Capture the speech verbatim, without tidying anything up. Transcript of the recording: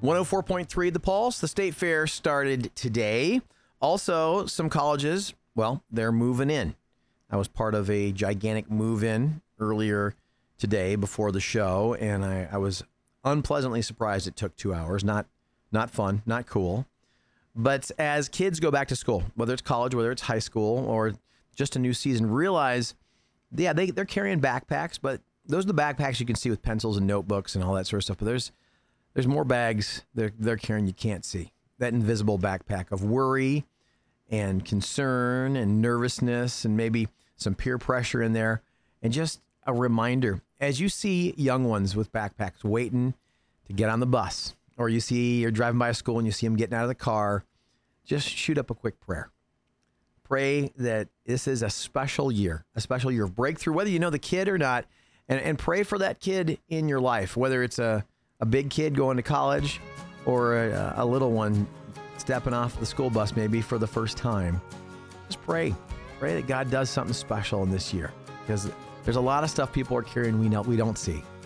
one oh four point three The Pulse. The State Fair started today. Also, some colleges, well, they're moving in. I was part of a gigantic move-in earlier today before the show, and I, I was unpleasantly surprised it took two hours. Not, not fun, not cool. But as kids go back to school, whether it's college, whether it's high school, or just a new season, realize, yeah, they, they're carrying backpacks, but those are the backpacks you can see with pencils and notebooks and all that sort of stuff. But there's there's more bags they're, they're carrying you can't see. That invisible backpack of worry and concern and nervousness and maybe some peer pressure in there. And just a reminder, as you see young ones with backpacks waiting to get on the bus, or you see you're driving by a school and you see them getting out of the car, just shoot up a quick prayer. Pray that this is a special year, a special year of breakthrough, whether you know the kid or not, and, and pray for that kid in your life, whether it's a, a big kid going to college or a, a little one stepping off the school bus maybe for the first time. Just pray. Pray that God does something special in this year, because there's a lot of stuff people are carrying we know we don't see.